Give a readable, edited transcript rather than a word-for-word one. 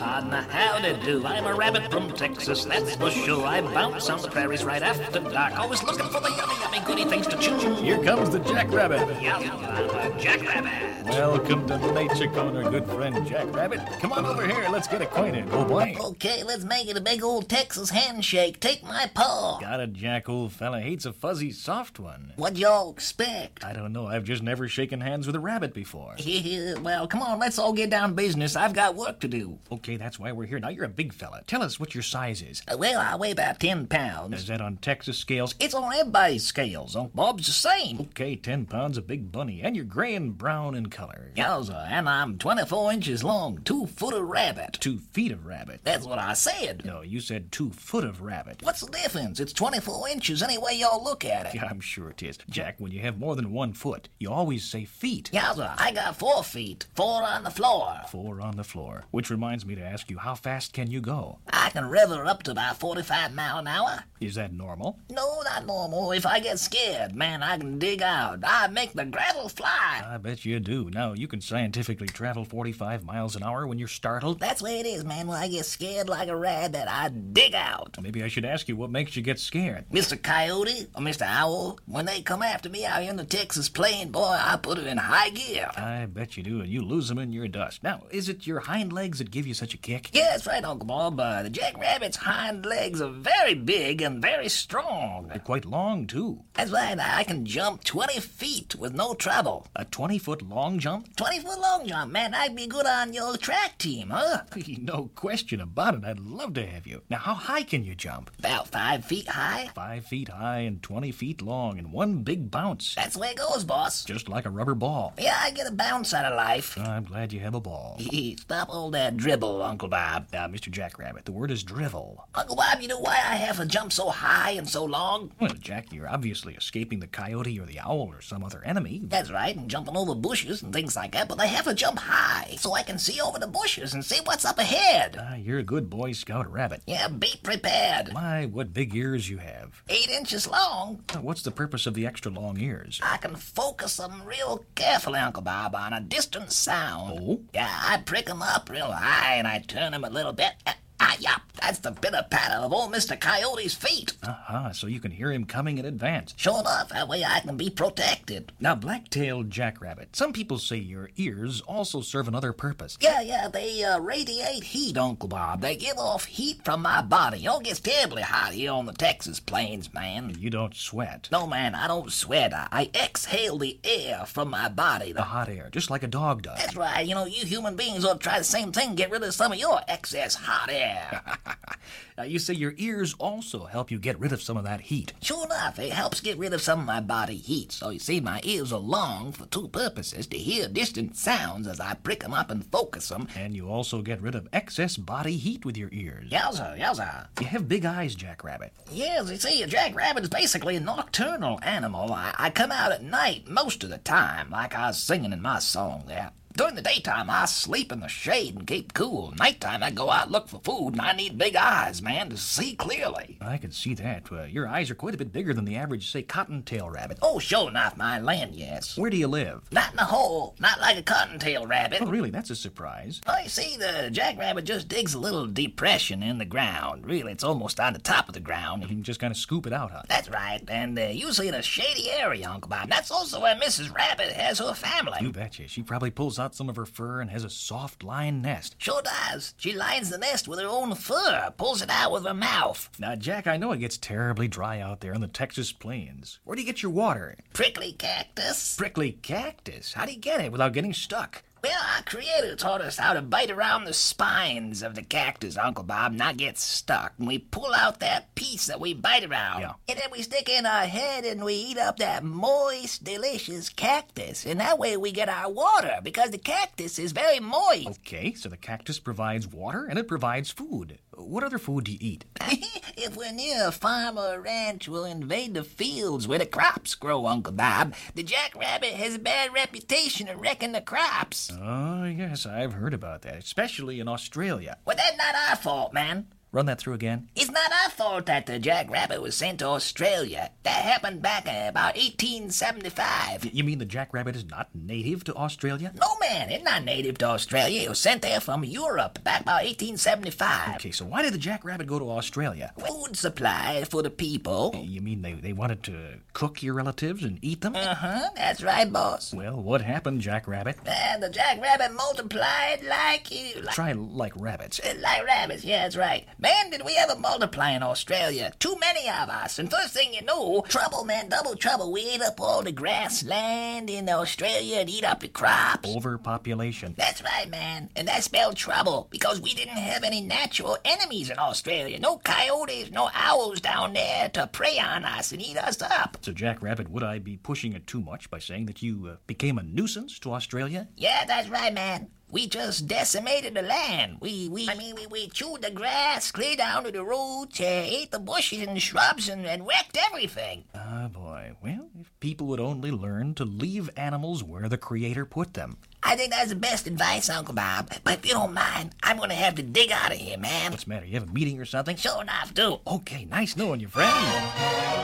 on, howdy do. I'm a rabbit from Texas, that's for sure. I bounce on the prairies right after dark, always looking for the yummy goody things to chew. Here comes the jackrabbit. Yeah, I'm a jackrabbit. Welcome to Nature Corner, good friend Jackrabbit. Come on over here, let's get acquainted, oh boy. Okay, let's make it a big old Texas handshake. Take my paw. Got it, Jack, old fella. Hates a fuzzy, soft one. What'd y'all expect? I don't know, I've just never shaken hands with a rabbit before. Well, come on, let's all get down to business. I've got work to do. Okay, that's why we're here. Now, you're a big fella. Tell us what your size is. Well, I weigh about 10 pounds. Is that on Texas scales? It's on everybody's scales. Uncle Bob's the same. Okay, 10 pounds, a big bunny. And you're gray and brown in color. Yowza, and I'm 24 inches long, 2 foot of rabbit. 2 feet of rabbit. That's what I said. No, you said 2 foot of rabbit. What's the difference? It's 24 inches any way y'all look at it. Yeah, I'm sure it is. Jack, when you have more than 1 foot, you always say feet. Yowza, I got 4 feet. 4 on the floor. 4 on the floor. Which reminds me to ask you, how fast can you go? I can rev her up to about 45 miles an hour. Is that normal? No, not normal. If I get scared, man, I can dig out. I make the gravel fly. I bet you do. Now, you can scientifically travel 45 miles an hour when you're startled. That's the way it is, man. When I get scared like a rabbit, I dig out. Maybe I should ask you what makes you get scared. Mr. Coyote or Mr. Owl, when they come after me out here in the Texas plain, boy, I put it in high gear. I bet you do, and you lose them in your dust. Now, is it your hind legs that give you such a kick? Yeah, that's right, Uncle Bob. The jackrabbit's hind legs are very big and very strong. They're quite long, too. That's right. I can jump 20 feet with no trouble. A 20-foot long jump? 20-foot long jump, man. I'd be good on your track team, huh? No question about it. I'd love to have you. Now, how high can you jump? About 5 feet high. 5 feet high and 20 feet long in one big bounce. That's the way it goes, boss. Just like a rubber ball. Yeah, I get a bounce out of life. I'm glad you have a ball. Stop all that dribble, Uncle Bob. Mr. Jackrabbit, the word is drivel. Uncle Bob, you know why I have to jump so high and so long? Well, Jack, you're obviously escaping the coyote or the owl or some other enemy. That's right, and jumping over bushes and things like that, but I have to jump high so I can see over the bushes and see what's up ahead. You're a good Boy Scout rabbit. Yeah, be prepared. My, what big ears you have. 8 inches long. What's the purpose of the extra long ears? I can focus them real carefully, Uncle Bob, on a distant sound. Oh? Yeah, I prick them up real high and I turn them a little bit. Yup, that's the pitter-patter of old Mr. Coyote's feet. So you can hear him coming in advance. Sure enough, that way I can be protected. Now, Black-tailed Jackrabbit, some people say your ears also serve another purpose. Yeah, they radiate heat, Uncle Bob. They give off heat from my body. It gets terribly hot here on the Texas plains, man. You don't sweat. No, man, I don't sweat. I exhale the air from my body. The hot air, just like a dog does. That's right. You know, you human beings ought to try the same thing. Get rid of some of your excess hot air. You say your ears also help you get rid of some of that heat. Sure enough, it helps get rid of some of my body heat. So you see, my ears are long for 2 purposes: to hear distant sounds as I prick them up and focus them. And you also get rid of excess body heat with your ears. Yowza. You have big eyes, Jackrabbit. Yes, you see, a jackrabbit is basically a nocturnal animal. I come out at night most of the time, like I was singing in my song there. During the daytime, I sleep in the shade and keep cool. Nighttime, I go out and look for food, and I need big eyes, man, to see clearly. I can see that. Your eyes are quite a bit bigger than the average, say, cottontail rabbit. Oh, sure enough, my land, yes. Where do you live? Not in a hole, not like a cottontail rabbit. Oh, really? That's a surprise. Oh, you see, the jackrabbit just digs a little depression in the ground. Really, it's almost on the top of the ground. You can just kind of scoop it out, huh? That's right, and usually in a shady area, Uncle Bob. That's also where Mrs. Rabbit has her family. You betcha. She probably pulls out some of her fur and has a soft lined nest. Sure does. She lines the nest with her own fur, pulls it out with her mouth. Now, Jack, I know it gets terribly dry out there in the Texas plains. Where do you get your water? Prickly cactus. Prickly cactus? How do you get it without getting stuck? Well, our creator taught us how to bite around the spines of the cactus, Uncle Bob, not get stuck. And we pull out that piece that we bite around. Yeah. And then we stick in our head and we eat up that moist, delicious cactus. And that way we get our water, because the cactus is very moist. Okay, so the cactus provides water and it provides food. What other food do you eat? If we're near a farm or a ranch, we'll invade the fields where the crops grow, Uncle Bob. The jackrabbit has a bad reputation of wrecking the crops. Oh, yes, I've heard about that, especially in Australia. Well, that's not our fault, man. Run that through again. It's not our fault that the jackrabbit was sent to Australia. That happened back in about 1875. You mean the jackrabbit is not native to Australia? No, man, it's not native to Australia. It was sent there from Europe back about 1875. Okay, so why did the jackrabbit go to Australia? Food supply for the people. You mean they wanted to cook your relatives and eat them? That's right, boss. Well, what happened, jackrabbit? And the jackrabbit multiplied like Try like rabbits. Like rabbits, yeah, that's right. Man, did we ever multiply in Australia. Too many of us. And first thing you know, trouble, man, double trouble. We ate up all the grassland in Australia and eat up the crops. Overpopulation. That's right, man. And that spelled trouble because we didn't have any natural enemies in Australia. No coyotes, no owls down there to prey on us and eat us up. So, jackrabbit, would I be pushing it too much by saying that you became a nuisance to Australia? Yeah, that's right, man. We just decimated the land. We chewed the grass clear down to the roots, ate the bushes and shrubs, and wrecked everything. Ah, boy. Well, if people would only learn to leave animals where the Creator put them. I think that's the best advice, Uncle Bob. But if you don't mind, I'm going to have to dig out of here, man. What's the matter? You have a meeting or something? Sure enough, do. Okay, nice knowing you, friend.